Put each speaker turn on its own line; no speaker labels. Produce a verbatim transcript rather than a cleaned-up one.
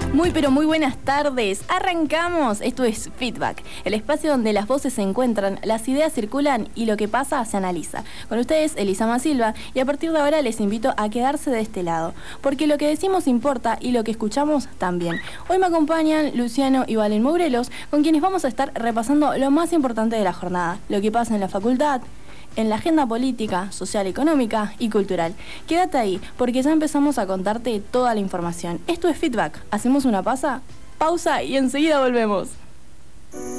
Muy pero muy buenas tardes, arrancamos, esto es Feedback, el espacio donde las voces se encuentran, las ideas circulan y lo que pasa se analiza. Con ustedes, Elisama Silva, y a partir de ahora les invito a quedarse de este lado, porque lo que decimos importa y lo que escuchamos también. Hoy me acompañan Luciano y Valen Morelos, con quienes vamos a estar repasando lo más importante de la jornada, lo que pasa en la facultad, en la agenda política, social, económica y cultural. Quédate ahí, porque ya empezamos a contarte toda la información. Esto es Feedback. ¿Hacemos una pausa? Pausa y enseguida volvemos.